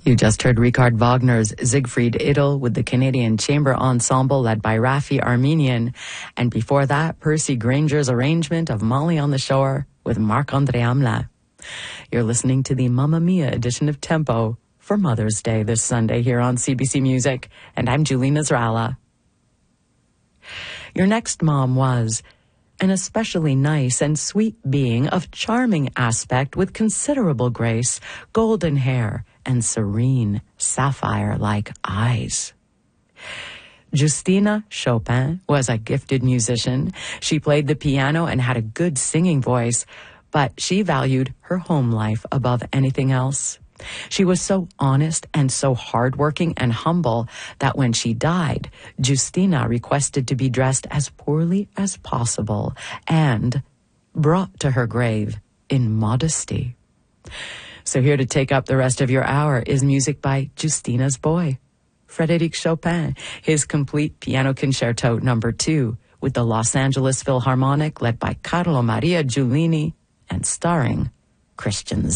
You just heard Richard Wagner's Siegfried Idyll with the Canadian Chamber Ensemble led by Rafi Armenian. And before that, Percy Granger's arrangement of Molly on the Shore with Marc-André Hamelin. You're listening to the Mamma Mia edition of Tempo for Mother's Day this Sunday here on CBC Music. And I'm Julie Nasrallah. Your next mom was an especially nice and sweet being of charming aspect with considerable grace, golden hair, and serene sapphire-like eyes. Justina Chopin was a gifted musician. She played the piano and had a good singing voice, but she valued her home life above anything else. She was so honest and so hardworking and humble that when she died, Justina requested to be dressed as poorly as possible and brought to her grave in modesty. So here to take up the rest of your hour is music by Justina's boy, Frédéric Chopin, his complete piano concerto number 2 with the Los Angeles Philharmonic led by Carlo Maria Giulini and starring Christian